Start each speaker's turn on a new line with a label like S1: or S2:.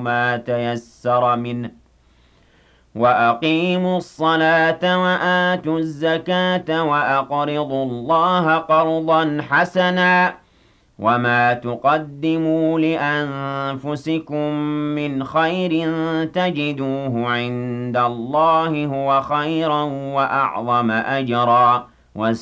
S1: ما تيسر منه وأقيموا الصلاة وآتوا الزكاة وأقرضوا الله قرضا حسنا وما تقدموا لأنفسكم من خير تجدوه عند الله هو خيرا وأعظم أجرا